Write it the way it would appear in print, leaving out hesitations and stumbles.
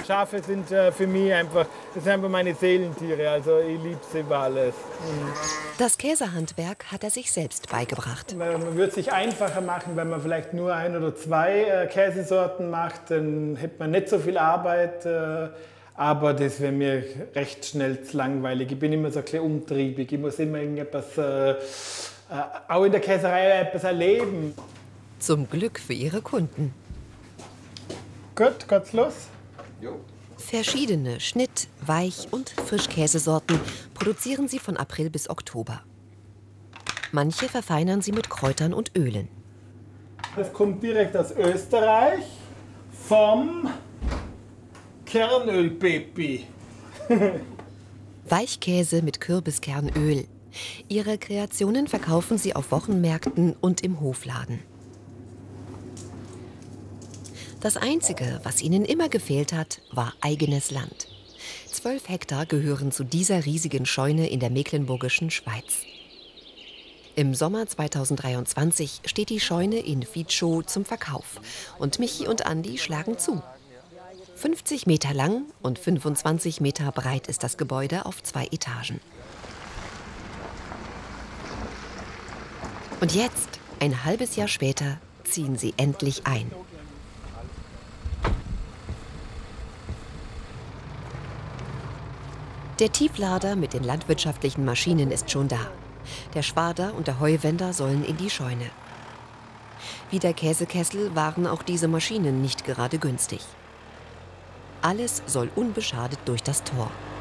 Schafe sind für mich einfach, das sind einfach meine Seelentiere, also ich liebe sie über alles. Das Käsehandwerk hat er sich selbst beigebracht. Man würde es sich einfacher machen, wenn man vielleicht nur 1 oder 2 Käsesorten macht, dann hätte man nicht so viel Arbeit. Aber das wäre mir recht schnell zu langweilig. Ich bin immer so ein bisschen umtriebig. Ich muss immer irgendetwas, auch in der Käserei etwas erleben. Zum Glück für ihre Kunden. Gut, geht's los? Jo. Verschiedene Schnitt-, Weich- und Frischkäsesorten produzieren sie von April bis Oktober. Manche verfeinern sie mit Kräutern und Ölen. Das kommt direkt aus Österreich vom Kernöl-Baby. Weichkäse mit Kürbiskernöl. Ihre Kreationen verkaufen sie auf Wochenmärkten und im Hofladen. Das Einzige, was ihnen immer gefehlt hat, war eigenes Land. 12 Hektar gehören zu dieser riesigen Scheune in der mecklenburgischen Schweiz. Im Sommer 2023 steht die Scheune in Vietschow zum Verkauf und Michi und Andi schlagen zu. 50 Meter lang und 25 Meter breit ist das Gebäude auf 2 Etagen. Und jetzt, ein halbes Jahr später, ziehen sie endlich ein. Der Tieflader mit den landwirtschaftlichen Maschinen ist schon da. Der Schwader und der Heuwender sollen in die Scheune. Wie der Käsekessel waren auch diese Maschinen nicht gerade günstig. Alles soll unbeschadet durch das Tor.